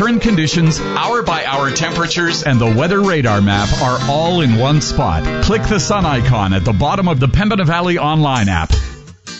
Current conditions, hour-by-hour temperatures, and the weather radar map are all in one spot. Click the sun icon at the bottom of the Pembina Valley online app.